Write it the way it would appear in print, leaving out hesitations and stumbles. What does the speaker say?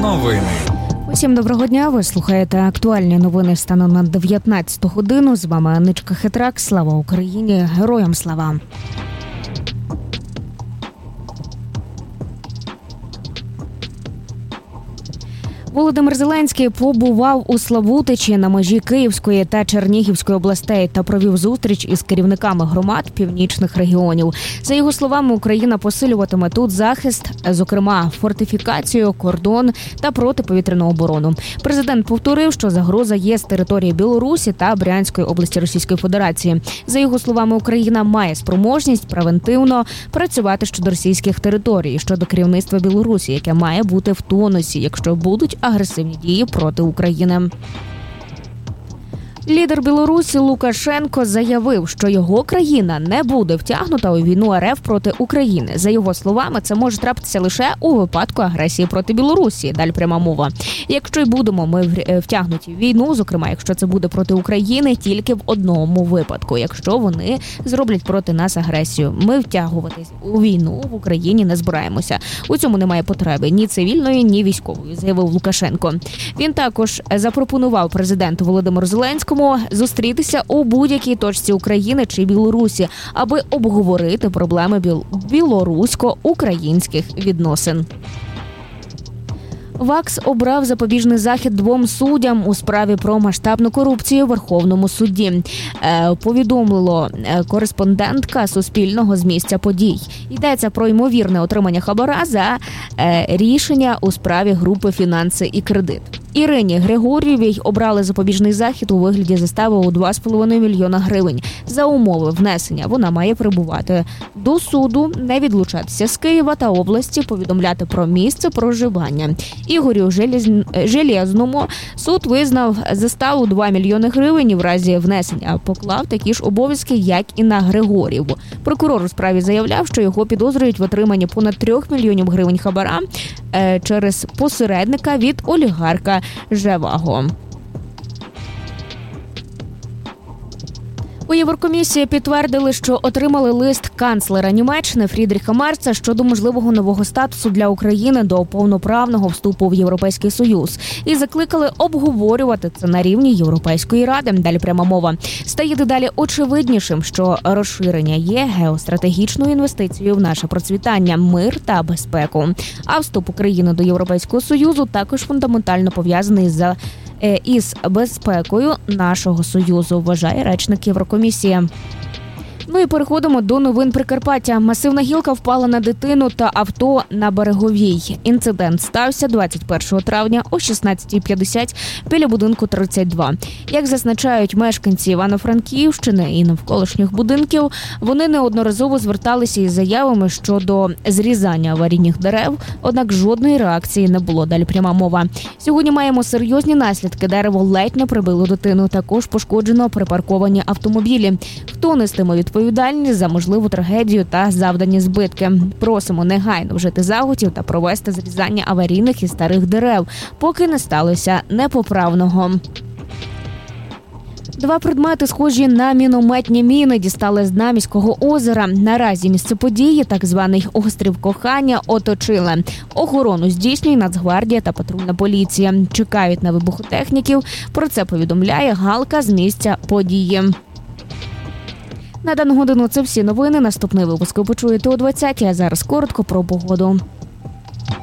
Новини. Усім доброго дня, ви слухаєте актуальні новини станом на 19 годину. З вами Аничка Хитрак. Слава Україні! Героям слава! Володимир Зеленський побував у Славутичі на межі Київської та Чернігівської областей та провів зустріч із керівниками громад північних регіонів. За його словами, Україна посилюватиме тут захист, зокрема фортифікацію, кордон та протиповітряну оборону. Президент повторив, що загроза є з території Білорусі та Брянської області Російської Федерації. За його словами, Україна має спроможність превентивно працювати щодо російських територій, щодо керівництва Білорусі, яке має бути в тонусі, якщо будуть агресивні дії проти України. Лідер Білорусі Лукашенко заявив, що його країна не буде втягнута у війну РФ проти України. За його словами, це може трапитися лише у випадку агресії проти Білорусі. Далі пряма мова. Якщо й будемо ми втягнуті в війну, зокрема, якщо це буде проти України, тільки в одному випадку. Якщо вони зроблять проти нас агресію. Ми втягуватись у війну в Україні не збираємося. У цьому немає потреби ні цивільної, ні військової, заявив Лукашенко. Він також запропонував президенту Володимиру Зеленському зустрітися у будь-якій точці України чи Білорусі, аби обговорити проблеми білорусько-українських відносин. ВАКС обрав запобіжний захід 2 суддям у справі про масштабну корупцію в Верховному суді. Повідомила кореспондентка Суспільного з місця подій. Йдеться про ймовірне отримання хабара за рішення у справі групи «Фінанси і кредит». Ірині Григорєвій обрали запобіжний захід у вигляді застави у 2,5 мільйона гривень. За умови внесення вона має прибувати до суду, не відлучатися з Києва та області, повідомляти про місце проживання. Ігорю Железному суд визнав заставу 2 мільйони гривень і в разі внесення поклав такі ж обов'язки, як і на Григорєву. Прокурор у справі заявляв, що його підозрюють в отриманні понад 3 мільйонів гривень хабара через посередника від олігарха Живаго. У Єврокомісії підтвердили, що отримали лист канцлера Німеччини Фрідріха Мерца щодо можливого нового статусу для України до повноправного вступу в Європейський Союз і закликали обговорювати це на рівні Європейської ради. Далі пряма мова. Стає дедалі очевиднішим, що розширення є геостратегічною інвестицією в наше процвітання, мир та безпеку. А вступ України до Європейського Союзу також фундаментально пов'язаний із безпекою нашого Союзу, вважає речник Єврокомісії. Ну і переходимо до новин Прикарпаття. Масивна гілка впала на дитину та авто на Береговій. Інцидент стався 21 травня о 16:50 біля будинку 32. Як зазначають мешканці Івано-Франківщини і навколишніх будинків, вони неодноразово зверталися із заявами щодо зрізання аварійних дерев, однак жодної реакції не було. Далі пряма мова. Сьогодні маємо серйозні наслідки. Дерево ледь не прибило дитину. Також пошкоджено припарковані автомобілі. Хто нестиме відповідальність за можливу трагедію та завдані збитки? Просимо негайно вжити заходів та провести зрізання аварійних і старих дерев, поки не сталося непоправного. 2 предмети, схожі на мінометні міни, дістали з дна міського озера. Наразі місце події, так званий острів Кохання, оточили. Охорону здійснює Нацгвардія та патрульна поліція. Чекають на вибухотехніків. Про це повідомляє Галка з місця події. На дану годину це всі новини. Наступний випуск ви почуєте о 20-й, а зараз коротко про погоду.